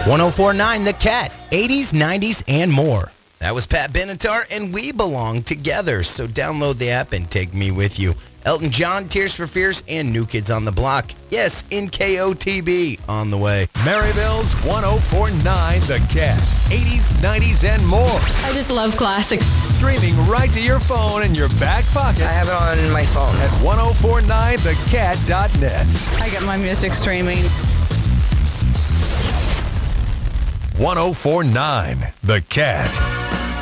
1049 The Cat, 80s, 90s, and more. That was Pat Benatar, and we belong together. So download the app and take me with you. Elton John, Tears for Fears, and New Kids on the Block. Yes, in KOTB on the way. Maryville's 1049 The Cat. 80s, 90s, and more. I just love classics. Streaming right to your phone in your back pocket. I have it on my phone. At 1049thecat.net. I get my music streaming. 1049 The Cat.